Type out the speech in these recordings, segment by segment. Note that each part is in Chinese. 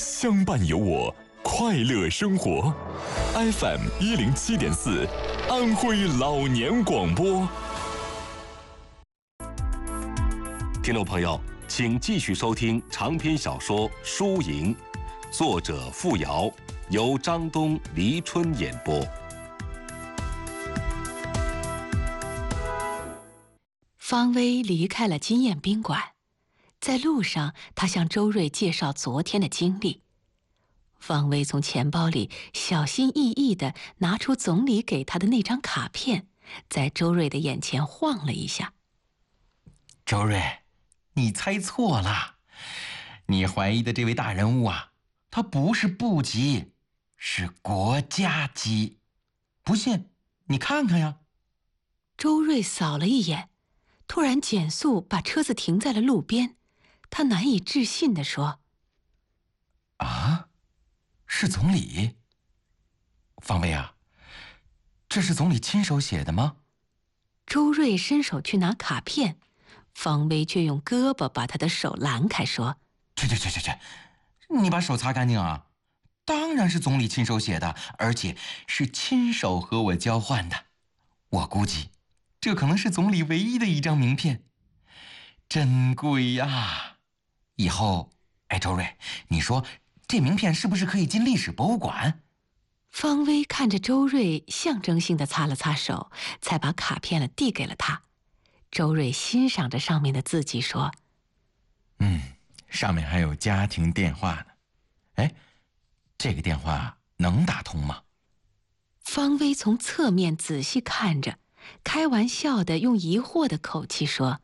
相伴有我，快乐生活。FM107.4，安徽老年广播。 听众朋友，请继续收听长篇小说《输赢》，作者付瑶，由张东、黎春演播。 方薇离开了金燕宾馆，在路上，他向周瑞介绍昨天的经历。方薇从钱包里小心翼翼地拿出总理给他的那张卡片，在周瑞的眼前晃了一下。 周瑞，你猜错了，你怀疑的这位大人物啊，他不是部级，是国家级。不信，你看看呀。 周瑞扫了一眼，突然减速，把车子停在了路边。他难以置信地说：“ 啊，是总理？方薇啊，这是总理亲手写的吗？” 周瑞伸手去拿卡片，方薇却用胳膊把他的手拦开，说：“ 去，你把手擦干净啊！当然是总理亲手写的，而且是亲手和我交换的。我估计，这可能是总理唯一的一张名片，珍贵呀！以后，周瑞，你说这名片是不是可以进历史博物馆？” 方薇看着周瑞，象征性地擦了擦手，才把卡片递给了他。周瑞欣赏着上面的字迹，说：“ 上面还有家庭电话呢。这个电话能打通吗？” 方薇从侧面仔细看着，开玩笑地用疑惑的口气说：“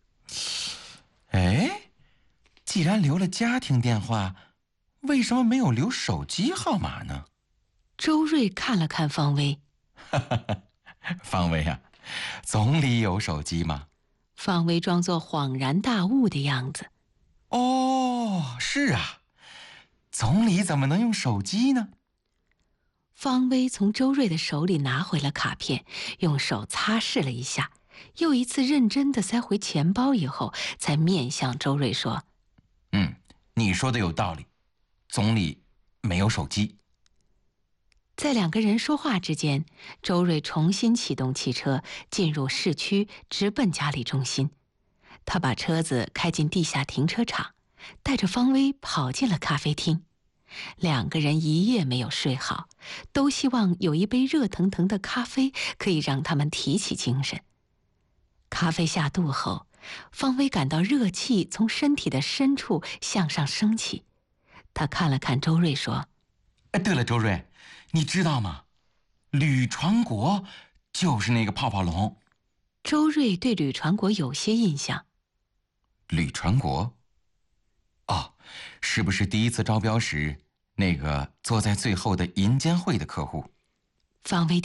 既然留了家庭电话，为什么没有留手机号码呢？” 周瑞看了看方薇， 方薇啊，总理有手机吗？ 方薇装作恍然大悟的样子。 哦，是啊，总理怎么能用手机呢？ 方薇从周瑞的手里拿回了卡片，用手擦拭了一下，又一次认真地塞回钱包以后，才面向周瑞说：“ 你说的有道理，总理没有手机。” 在两个人说话之间，周瑞重新启动汽车，进入市区，直奔嘉里中心。他把车子开进地下停车场，带着方薇跑进了咖啡厅。两个人一夜没有睡好，都希望有一杯热腾腾的咖啡可以让他们提起精神。咖啡下肚后，方薇感到热气从身体的深处向上升起。他看了看周瑞，说：“ 对了，周瑞，你知道吗？吕传国就是那个泡泡龙。” 周瑞对吕传国有些印象。 吕传国？哦，是不是第一次招标时那个坐在最后的银监会的客户？ 方薇